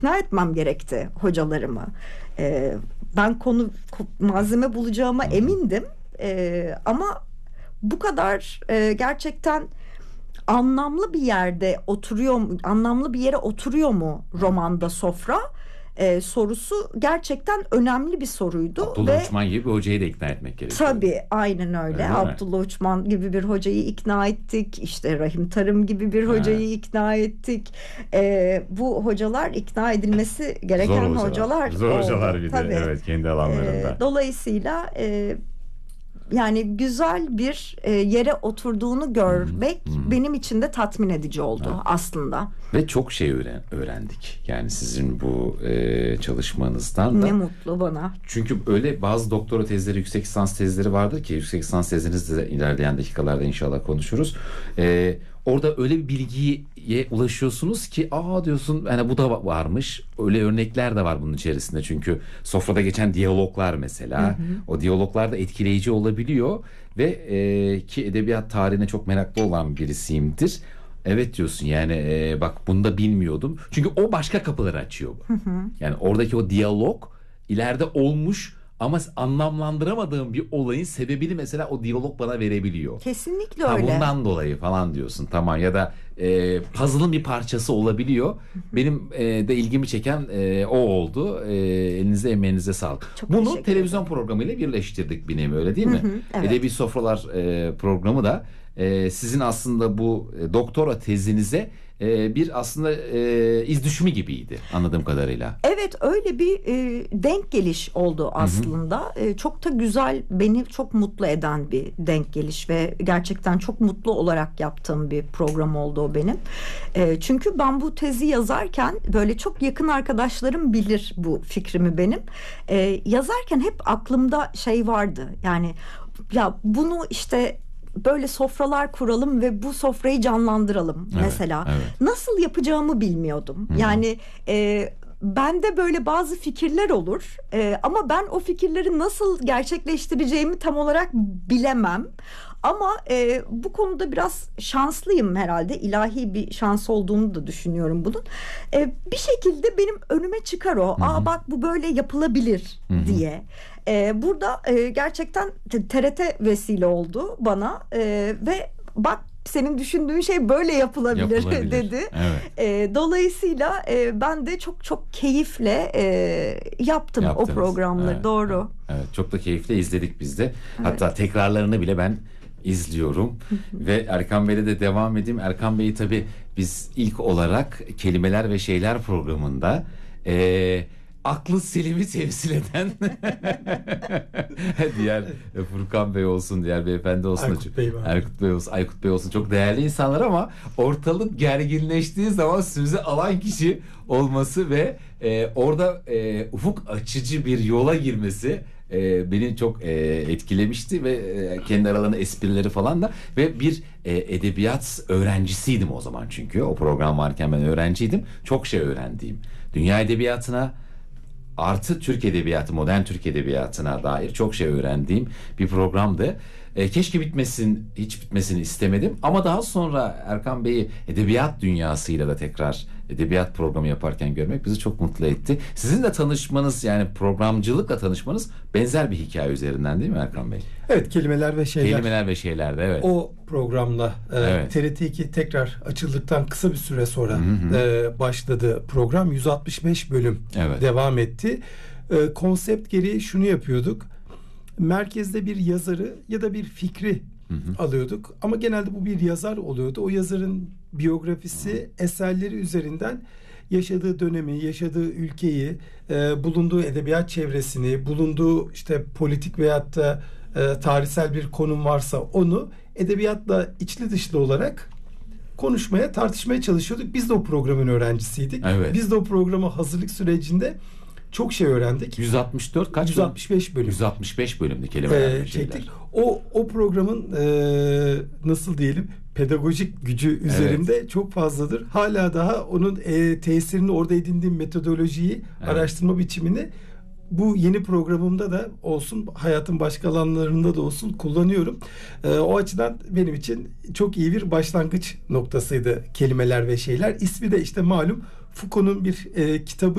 ikna etmem gerekti hocalarımı. Ben malzeme bulacağıma emindim. Ama bu kadar gerçekten anlamlı bir yerde oturuyor mu, anlamlı bir yere oturuyor mu romanda sofra sorusu gerçekten önemli bir soruydu. Abdullah Uçman gibi bir hocayı da ikna etmek gerekiyor. Tabii, aynen öyle. Abdullah Uçman gibi bir hocayı ikna ettik. İşte Rahim Tarım gibi bir hocayı ikna ettik. Bu hocalar ikna edilmesi gereken hocalar. Zor hocalar bir de. Tabii. Evet, kendi alanlarında. Dolayısıyla yani güzel bir yere oturduğunu görmek benim için de tatmin edici oldu aslında. Ve çok şey öğrendik. Yani sizin bu çalışmanızdan da. Ne mutlu bana. Çünkü öyle bazı doktora tezleri, yüksek lisans tezleri vardır ki, yüksek lisans tezlerinizde de ilerleyen dakikalarda inşallah konuşuruz. Orada öyle bir bilgiye ulaşıyorsunuz ki diyorsun yani bu da varmış. Öyle örnekler de var bunun içerisinde. Çünkü sofrada geçen diyaloglar mesela. O diyaloglar da etkileyici olabiliyor. Ve ki edebiyat tarihine çok meraklı olan birisiyimdir. Evet diyorsun yani bak bunu da bilmiyordum. Çünkü o başka kapıları açıyor. Yani oradaki o diyalog ileride olmuş ama anlamlandıramadığım bir olayın sebebini mesela o diyalog bana verebiliyor. Kesinlikle öyle. Bundan dolayı falan diyorsun, tamam, ya da puzzle'ın bir parçası olabiliyor. Benim de ilgimi çeken o oldu. Elinize emeğinize sağlık. Bunu televizyon programıyla birleştirdik bir nevi, öyle değil mi? Evet. Edebi Sofralar programı da sizin aslında bu doktora tezinize bir aslında iz düşümü gibiydi anladığım kadarıyla. Evet, öyle bir denk geliş oldu aslında. Çok da güzel, beni çok mutlu eden bir denk geliş ve gerçekten çok mutlu olarak yaptığım bir program oldu o benim. Çünkü ben bu tezi yazarken böyle çok yakın arkadaşlarım bilir bu fikrimi benim. Yazarken hep aklımda şey vardı. Yani ya bunu işte böyle sofralar kuralım ve bu sofrayı canlandıralım mesela. Evet. Nasıl yapacağımı bilmiyordum. Yani bende böyle bazı fikirler olur ama ben o fikirleri nasıl gerçekleştireceğimi tam olarak bilemem. Ama bu konuda biraz şanslıyım herhalde. İlahi bir şans olduğunu da düşünüyorum bunun. Bir şekilde benim önüme çıkar o. Bak bu böyle yapılabilir diye. Burada gerçekten TRT vesile oldu bana ve bak senin düşündüğün şey böyle yapılabilir dedi. Evet. Dolayısıyla ben de çok çok keyifle yaptım o programları. Evet. Doğru. Evet, çok da keyifle izledik biz de. Hatta tekrarlarını bile ben izliyorum. Ve Erkan Bey'le de devam edeyim. Erkan Bey'i tabii biz ilk olarak Kelimeler ve Şeyler programında aklı selimi temsil eden diğer Furkan Bey olsun, diğer beyefendi olsun, Aykut Bey olsun, çok değerli insanlar ama ortalık gerginleştiği zaman sözü alan kişi olması ve orada ufuk açıcı bir yola girmesi beni çok etkilemişti ve kendi aralarında esprileri falan da ve bir edebiyat öğrencisiydim o zaman, çünkü o program varken ben öğrenciydim. Çok şey öğrendiğim, dünya edebiyatına artı Türk edebiyatı, modern Türk edebiyatına dair çok şey öğrendiğim bir programdı. Keşke hiç bitmesini istemedim. Ama daha sonra Erkan Bey'i edebiyat dünyasıyla da tekrar edebiyat programı yaparken görmek bizi çok mutlu etti. Sizin de tanışmanız, yani programcılıkla tanışmanız benzer bir hikaye üzerinden değil mi Erkan Bey? Evet, Kelimeler ve Şeyler. Kelimeler ve Şeyler'de, evet. O programla TRT2 tekrar açıldıktan kısa bir süre sonra başladı program. 165 bölüm devam etti. Konsept gereği şunu yapıyorduk. Merkezde bir yazarı ya da bir fikri alıyorduk. Ama genelde bu bir yazar oluyordu. O yazarın biyografisi, eserleri üzerinden yaşadığı dönemi, yaşadığı ülkeyi, bulunduğu edebiyat çevresini, bulunduğu işte politik veyahut da tarihsel bir konum varsa onu edebiyatla içli dışlı olarak konuşmaya, tartışmaya çalışıyorduk. Biz de o programın öğrencisiydik. Evet. Biz de o programa hazırlık sürecinde çok şey öğrendik. 165 bölüm. 165 bölümde Kelimeler ve Şeyler. Çektik. O programın nasıl diyelim, pedagojik gücü üzerinde çok fazladır. Hala daha onun tesirini, orada edindiğim metodolojiyi, araştırma biçimini bu yeni programımda da olsun, hayatın başka alanlarında da olsun kullanıyorum. O açıdan benim için çok iyi bir başlangıç noktasıydı Kelimeler ve Şeyler. İsmi de işte malum Foucault'un bir kitabı.